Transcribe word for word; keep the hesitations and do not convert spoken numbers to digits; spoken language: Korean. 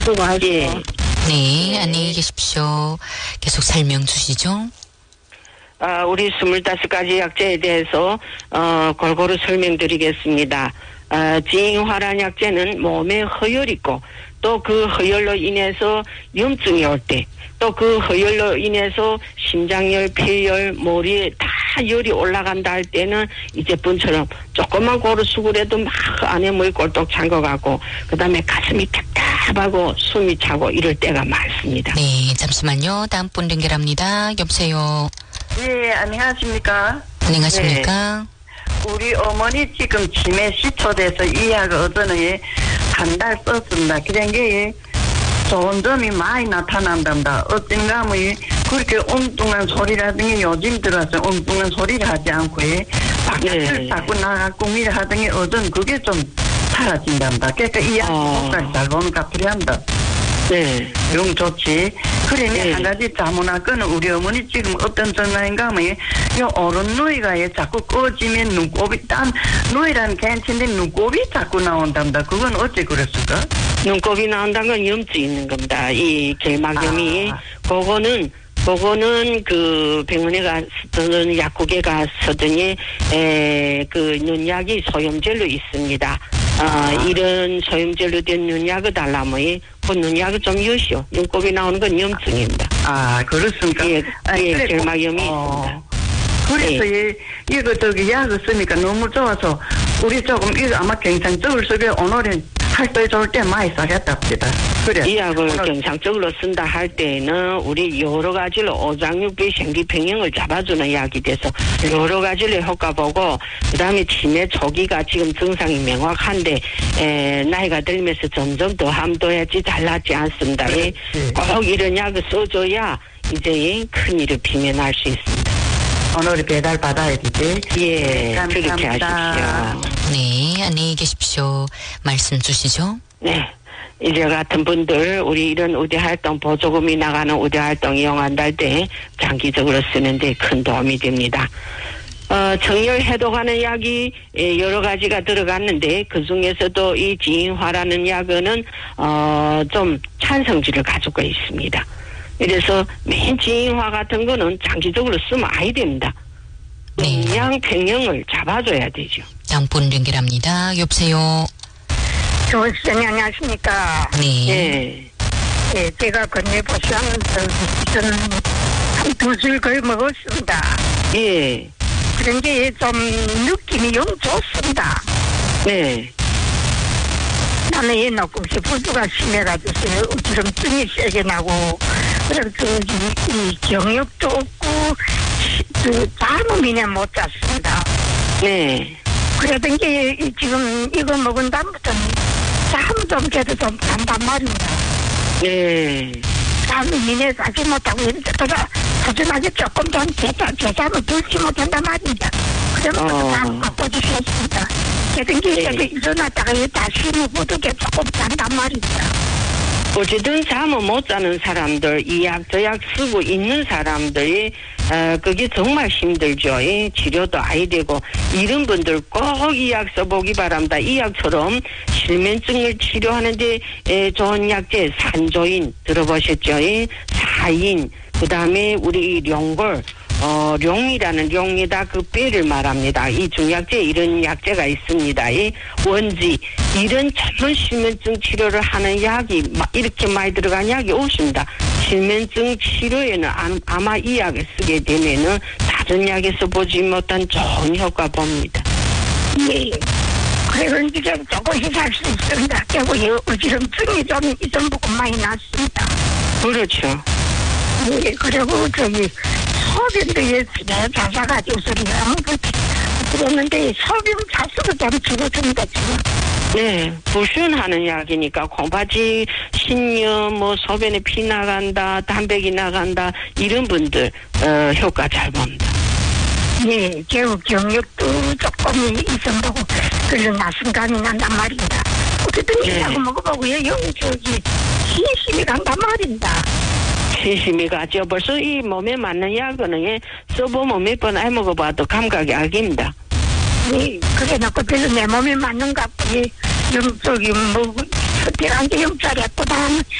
수고하세요. 예. 네, 안녕히 계십시오. 계속 설명 주시죠. 아, 우리 스물다섯 가지 약제에 대해서 어, 골고루 설명드리겠습니다. 아, 지인화란 약제는 몸에 허혈이 있고 또 그 허혈로 인해서 염증이 올 때 또 그 허혈로 인해서 심장열, 폐열, 머리에 다 열이 올라간다 할 때는 이 제품처럼 조금만 고루 수그려도 막 안에 물이 꼴떡 찬 것 같고 그 다음에 가슴이 답답하고 숨이 차고 이럴 때가 많습니다. 네, 잠시만요. 다음 분 연결합니다. 여보세요. 예, 안녕하십니까. 안녕하십니까. 네. 우리 어머니 지금 치매 시초돼서 이 약을 어전에 한 달 썼습니다. 그런 게 좋은 점이 많이 나타난답니다. 어쩐가 뭐 그렇게 엉뚱한 소리라든지 요즘 들어서 엉뚱한 소리를 하지 않고 밖을 네. 자꾸 나가고 미를 하더니 어전 그게 좀 사라진답니다. 그러니까 이 약이 목까지 잘 보니까 필요합니다. 네. 영 좋지. 그러니 네. 한 가지 자문할 거는 우리 어머니 지금 어떤 증상인가 하면 요 오른 누이가 자꾸 꺼지면 눈곱이 딴 누이라는 괜찮은데 눈곱이 자꾸 나온답니다. 그건 어째 그랬을까? 눈곱이 나온다는 건 염증이 있는 겁니다. 이 결막염이 아. 그거는 그거는 그 병원에 가서든 약국에 가서더니 에 그 눈약이 소염젤로 있습니다. 아, 아. 이런 소염젤로 된 눈약을 달라면 그 눈약을 좀 여시오. 눈곱이 나오는 건 염증입니다. 아, 그렇습니까? 예, 아니, 예, 그래, 결막염이 어. 있습니다. 그래서 이, 이거 저기 약을 쓰니까 너무 좋아서 우리 조금 이거 아마 경상적으로 쓰게 오늘은 할때 좋을 때 많이 써겠답니다. 그래. 이 약을 오늘 경상적으로 쓴다 할 때는 우리 여러 가지로 오장육부의 생기 평형을 잡아주는 약이 돼서 여러 가지를 효과 보고 그다음에 치매 초기가 지금 증상이 명확한데 에, 나이가 들면서 점점 더 함도해야지 달라지 않습니다. 예. 꼭 이런 약을 써줘야 이제 큰 일을 비면할 수 있습니다. 오늘 배달 받아야 되지. 예, 네, 그렇게 감사합니다. 하십시오. 네, 안녕히 계십시오. 말씀 주시죠. 네. 이제 같은 분들 우리 이런 의대 활동 보조금이 나가는 의대 활동 이용한다 할 때 장기적으로 쓰는데 큰 도움이 됩니다. 어, 정열 해독하는 약이 여러 가지가 들어갔는데 그 중에서도 이 지인화라는 약은 어, 좀 찬성질을 가지고 있습니다. 그래서 맨 지인화 같은 거는 장기적으로 쓰면 아이 됩니다. 네. 음양 평형을 잡아줘야 되죠. 다음 분 연결합니다. 여보세요. 조선생님 안녕하십니까. 네. 예. 예, 제가 건네보시하면서 저는 한 두 줄 거의 먹었습니다. 예. 그런 게 좀 느낌이 영 좋습니다. 네. 나는 이 녹음시 부두가 심해가지고 어지럼증이 세게 나고 그래서 이, 이 경력도 없고 그 잠을 미네 못 잤습니다. 네. 그러던 게 이, 지금 이거 먹은 다음부터는 잠도 좀 깨도 좀 잔단 말입니다. 네. 잠이 미네 자지 못하고 이러다가 사전하게 조금 더 제 잠을 들지 못한단 말입니다. 그러면서 어. 잠을 바꿔주셨습니다. 그러던 게 네. 일어났다가 다시 부두게 조금 잔단 말입니다. 어쨌든 잠을 못 자는 사람들, 이 약, 저 약 쓰고 있는 사람들이, 어, 그게 정말 힘들죠. 이 치료도 아이 되고, 이런 분들 꼭 이 약 써보기 바랍니다. 이 약처럼 실면증을 치료하는데, 에, 좋은 약제, 산조인, 들어보셨죠? 이 사인, 그 다음에 우리 이 룡골, 어, 룡이라는 룡에다 그 뼈를 말합니다. 이 중약제 이런 약제가 있습니다. 이 원지 이런 전문 실면증 치료를 하는 약이 이렇게 많이 들어간 약이 없습니다. 실면증 치료에는 아마 이 약을 쓰게 되면은 다른 약에서 보지 못한 좋은 효과 봅니다. 예. 그리고 이제 조금씩 살 수 있습니다. 그리고 어지럼증이 좀 이전 부분 많이 났습니다. 그렇죠. 예. 그리고 저기 소변도에 자사가지고 소리가 그랬는데 소변 자수도 좀 줄어듭니다 지금. 네, 불순하는 약이니까 콩팥이 신염, 뭐 소변에 피 나간다, 담배기 나간다 이런 분들 어, 효과 잘 봅니다. 예, 겨우 경력도 조금 있어보고 그런 나순감이 난단 말입니다. 어쨌든 네. 이라고 먹어보고요, 영 저기 신심이 간단 말입니다. 신심이 가죠. 벌써 이 몸에 맞는 약은 써보면 몇 번 안 먹어봐도 감각이 알깁니다. 예, 그래 놓고 별로 내 몸에 맞는가 보니 영 저기 뭐 스티랑경짜리 꼬담